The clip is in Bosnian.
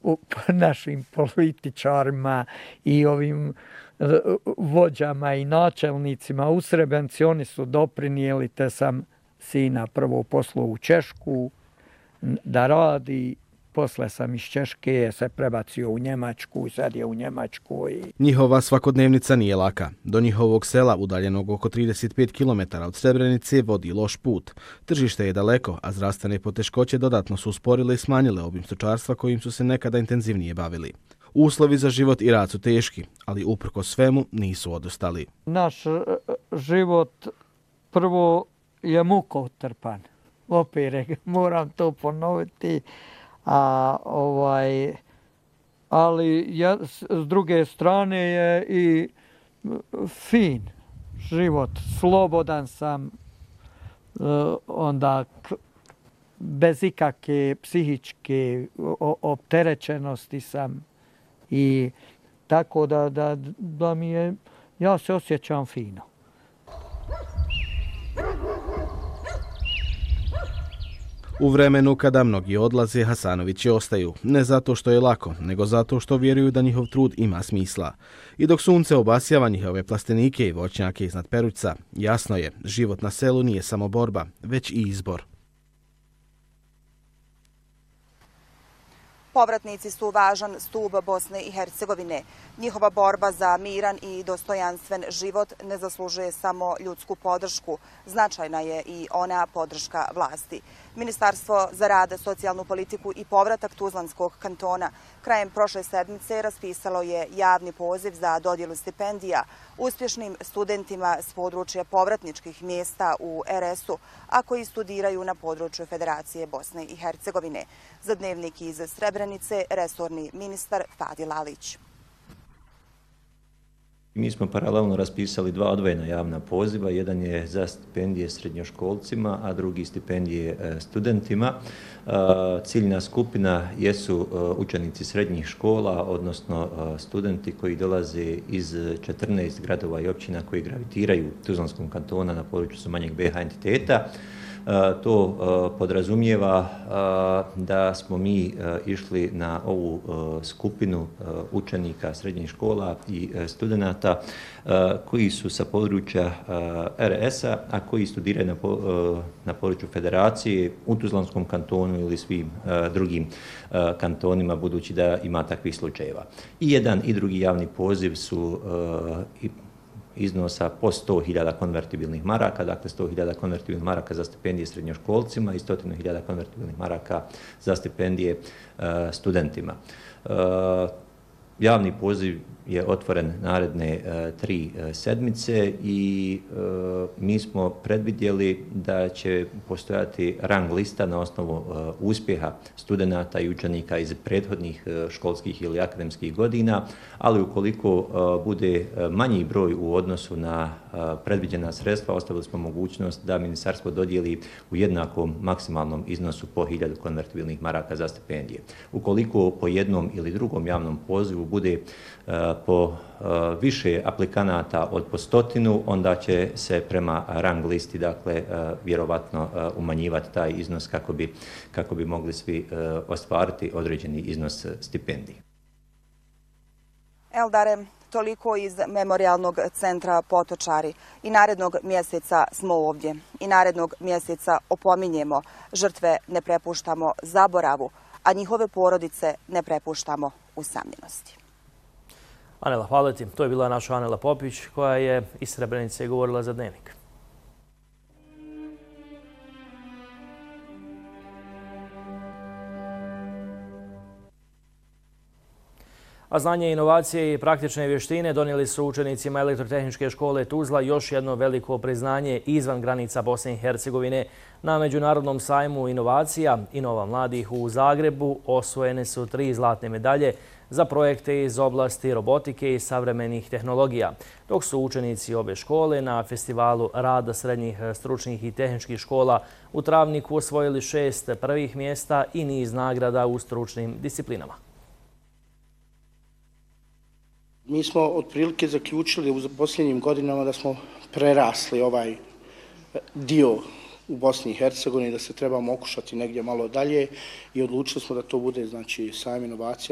našim političarima i ovim vođama i načelnicima u Srebrenici. Oni su doprinijeli, te sam sina prvo poslao u Češku da radi. Posle sam iz Češke se prebacio u Njemačku, sad je u Njemačkoj. Njihova svakodnevnica nije laka. Do njihovog sela, udaljenog oko 35 km od Srebrenice, vodi loš put. Tržište je daleko, a zdravstvene poteškoće dodatno su usporile i smanjile obim stočarstva kojim su se nekada intenzivnije bavili. Uslovi za život i rad su teški, ali uprkos svemu nisu odustali. Naš život prvo je mukotrpan. Opet moram to ponoviti. Ali s druge strane je i fin život, slobodan sam, onda bez ikakve psihičke opterećenosti sam i tako da mi je, ja se osjećam fino. U vremenu kada mnogi odlaze, Hasanovići ostaju. Ne zato što je lako, nego zato što vjeruju da njihov trud ima smisla. I dok sunce obasjava njihove plastenike i voćnjake iznad Perućca, jasno je, život na selu nije samo borba, već i izbor. Povratnici su važan stub Bosne i Hercegovine. Njihova borba za miran i dostojanstven život ne zaslužuje samo ljudsku podršku. Značajna je i ona podrška vlasti. Ministarstvo za rad, socijalnu politiku i povratak Tuzlanskog kantona krajem prošle sedmice raspisalo je javni poziv za dodjelu stipendija uspješnim studentima s područja povratničkih mjesta u RS-u, a koji studiraju na području Federacije Bosne i Hercegovine. Za Dnevnik iz Srebrenice, resorni ministar Fadil Alić. Mi smo paralelno raspisali dva odvojena javna poziva. Jedan je za stipendije srednjoškolcima, a drugi stipendije studentima. Ciljna skupina jesu učenici srednjih škola, odnosno studenti koji dolaze iz 14 gradova i općina koji gravitiraju Tuzlanskom kantona na području su manjeg BiH entiteta. To podrazumijeva da smo mi išli na ovu skupinu učenika srednjih škola i studenata koji su sa područja RS-a, a koji studiraju na području Federacije u Tuzlanskom kantonu ili svim drugim kantonima, budući da ima takvih slučajeva. I jedan i drugi javni poziv su iznosa po 100.000 konvertibilnih maraka, dakle 100.000 konvertibilnih maraka za stipendije srednjoškolcima i 100.000 konvertibilnih maraka za stipendije studentima. Javni poziv je otvoren naredne 3 sedmice i mi smo predvidjeli da će postojati rang lista na osnovu uspjeha studenata i učenika iz prethodnih školskih ili akademskih godina, ali ukoliko bude manji broj u odnosu na predviđena sredstva, ostavili smo mogućnost da ministarstvo dodijeli u jednakom maksimalnom iznosu po 1000 konvertibilnih maraka za stipendije. Ukoliko po jednom ili drugom javnom pozivu bude po više aplikanata od po 100, onda će se prema rang listi, dakle, vjerovatno umanjivati taj iznos kako bi mogli svi ostvariti određeni iznos stipendije. Eldare, toliko iz Memorijalnog centra Potočari. I narednog mjeseca smo ovdje. I narednog mjeseca opominjemo. Žrtve ne prepuštamo zaboravu, a njihove porodice ne prepuštamo usamljenosti. Anela, hvala ti. To je bila naša Anela Popić koja je iz Srebrenice govorila za Dnevnik. A znanje, inovacije i praktične vještine donijeli su učenicima Elektrotehničke škole Tuzla još jedno veliko priznanje izvan granica Bosne i Hercegovine. Na Međunarodnom sajmu inovacija i Nova mladih u Zagrebu osvojene su 3 zlatne medalje za projekte iz oblasti robotike i savremenih tehnologija, dok su učenici obe škole na festivalu rada srednjih stručnih i tehničkih škola u Travniku osvojili 6 prvih mjesta i niz nagrada u stručnim disciplinama. Mi smo otprilike zaključili u posljednjim godinama da smo prerasli ovaj dio u Bosni i Hercegovini, da se trebamo okušati negdje malo dalje i odlučili smo da to bude, znači, sajam inovacija